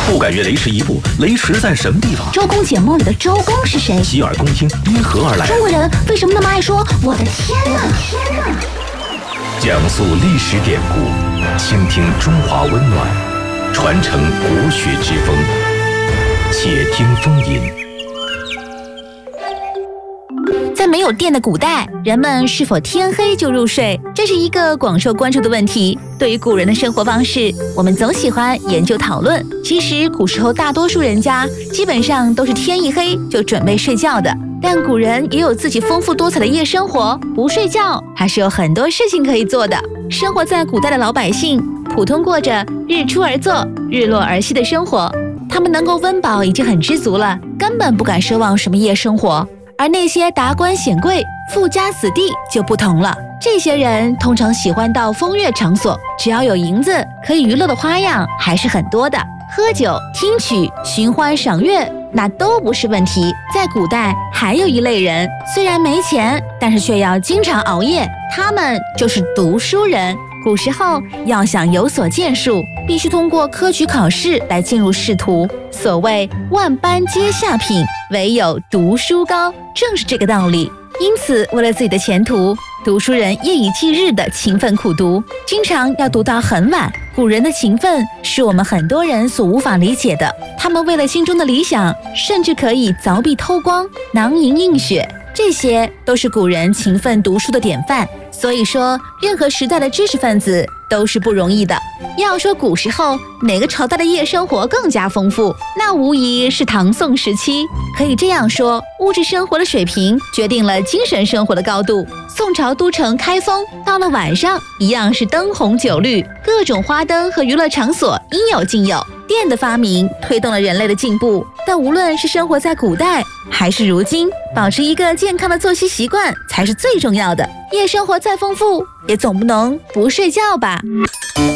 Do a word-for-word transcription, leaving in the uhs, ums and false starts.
不敢越雷池一步，雷池在什么地方？ 周公解梦里的周公是谁？ 洗耳恭听，因何而来？ 中国人为什么那么爱说我的天哪？天哪！ 讲述历史典故，倾听中华温暖，传承国学之风。且听风吟。 在没有电的古代，人们是否天黑就入睡，这是一个广受关注的问题。对于古人的生活方式，我们总喜欢研究讨论。其实古时候大多数人家基本上都是天一黑就准备睡觉的，但古人也有自己丰富多彩的夜生活，不睡觉还是有很多事情可以做的。生活在古代的老百姓普通过着日出而作，日落而息的生活，他们能够温饱已经很知足了，根本不敢奢望什么夜生活。而那些达官显贵、富家子弟就不同了，这些人通常喜欢到风月场所，只要有银子，可以娱乐的花样还是很多的。喝酒、听曲、寻欢赏月，那都不是问题。在古代，还有一类人，虽然没钱，但是却要经常熬夜，他们就是读书人。古时候要想有所建树，必须通过科举考试来进入仕途。所谓万般皆下品，唯有读书高，正是这个道理。因此，为了自己的前途，读书人夜以继日的勤奋苦读，经常要读到很晚。古人的勤奋是我们很多人所无法理解的，他们为了心中的理想，甚至可以凿壁偷光、囊萤映雪，这些都是古人勤奋读书的典范。所以说，任何时代的知识分子都是不容易的。要说古时候哪个朝代的夜生活更加丰富，那无疑是唐宋时期。可以这样说，物质生活的水平决定了精神生活的高度。宋朝都城开封，到了晚上一样是灯红酒绿，各种花灯和娱乐场所应有尽有。电的发明推动了人类的进步，但无论是生活在古代还是如今，保持一个健康的作息习惯才是最重要的。夜生活再丰富，也总不能不睡觉吧。